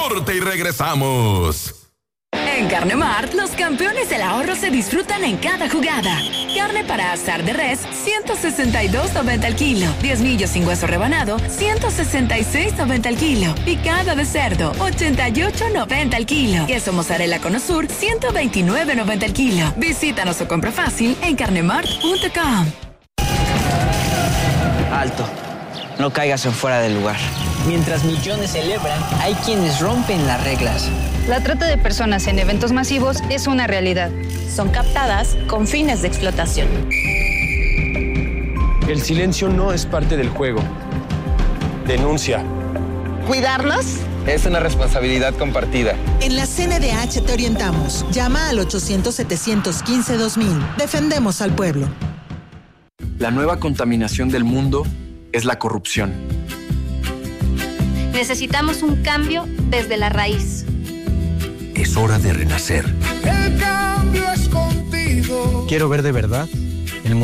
corte y regresamos. En Carne Mart, los campeones del ahorro se disfrutan en cada jugada. Carne para asar de res, $162.90 al kilo. 10 millos sin hueso rebanado, $166.90 al kilo. Picada de cerdo, $88.90 al kilo. Queso mozzarella Conosur, $129.90 al kilo. Visítanos o compra fácil en carnemart.com. Alto, no caigas en fuera del lugar. Mientras millones celebran, hay quienes rompen las reglas. La trata de personas en eventos masivos es una realidad. Son captadas con fines de explotación. El silencio no es parte del juego. Denuncia. ¿Cuidarnos? Es una responsabilidad compartida. En la CNDH te orientamos. Llama al 800-715-2000. Defendemos al pueblo. La nueva contaminación del mundo es la corrupción. Necesitamos un cambio desde la raíz. Es hora de renacer. El cambio es contigo. Quiero ver de verdad